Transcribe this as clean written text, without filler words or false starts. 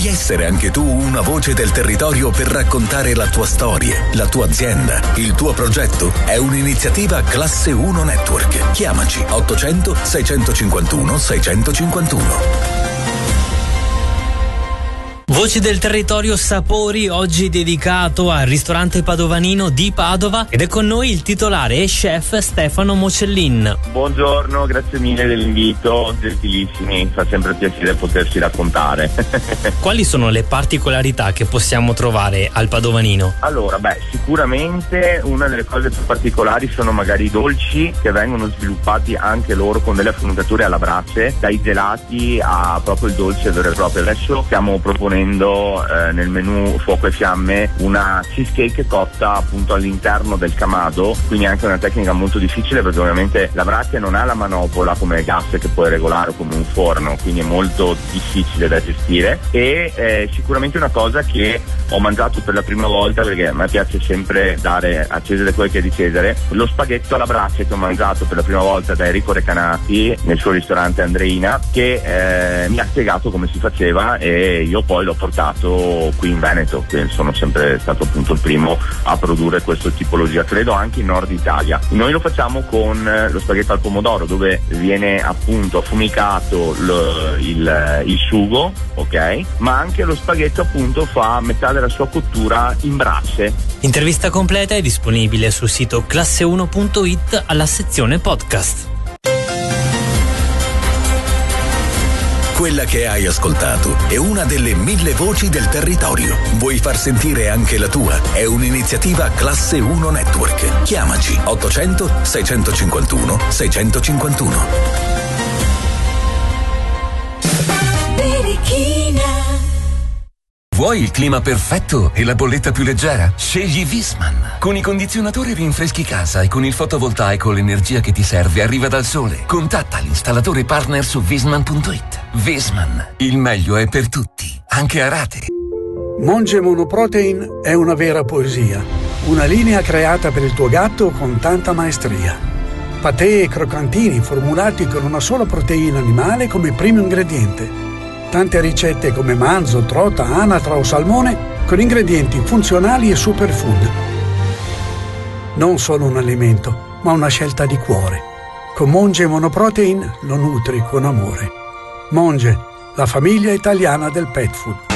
Vuoi essere anche tu una voce del territorio per raccontare la tua storia, la tua azienda, il tuo progetto? È un'iniziativa Classe 1 Network. Chiamaci 800 651 651. Voci del territorio sapori, oggi dedicato al ristorante padovanino di Padova, ed è con noi il titolare e chef Stefano Mocellin. Buongiorno, grazie mille dell'invito, gentilissimi, fa sempre piacere potersi raccontare. Quali sono le particolarità che possiamo trovare al padovanino? Allora, sicuramente una delle cose più particolari sono magari i dolci che vengono sviluppati anche loro con delle affumicature alla brace, dai gelati a proprio il dolce vero e proprio. Adesso stiamo proponendo nel menù Fuoco e Fiamme una cheesecake cotta appunto all'interno del camado, quindi anche una tecnica molto difficile perché ovviamente la brace non ha la manopola come il gas che puoi regolare come un forno, quindi è molto difficile da gestire. E sicuramente una cosa che ho mangiato per la prima volta, perché a me piace sempre dare a Cesare quel che è di Cesare, lo spaghetto alla brace che ho mangiato per la prima volta da Enrico Recanati nel suo ristorante Andreina, che mi ha spiegato come si faceva e io poi l'ho portato qui in Veneto, che sono sempre stato appunto il primo a produrre questa tipologia, credo anche in Nord Italia. Noi lo facciamo con lo spaghetto al pomodoro, dove viene appunto affumicato il sugo, ok? Ma anche lo spaghetto appunto fa metà della sua cottura in brace. Intervista completa è disponibile sul sito classe1.it alla sezione podcast. Quella che hai ascoltato è una delle 1000 voci del territorio. Vuoi far sentire anche la tua? È un'iniziativa Classe 1 Network. Chiamaci 800 651 651. Vuoi il clima perfetto e la bolletta più leggera? Scegli Viessmann. Con i condizionatori rinfreschi casa e con il fotovoltaico l'energia che ti serve arriva dal sole. Contatta l'installatore partner su viessmann.it. Viessmann, il meglio è per tutti, anche a rate. Monge Monoprotein è una vera poesia. Una linea creata per il tuo gatto con tanta maestria. Patè e croccantini formulati con una sola proteina animale come primo ingrediente. Tante ricette come manzo, trota, anatra o salmone con ingredienti funzionali e superfood. Non solo un alimento, ma una scelta di cuore. Con Monge Monoprotein lo nutri con amore. Monge, la famiglia italiana del pet food.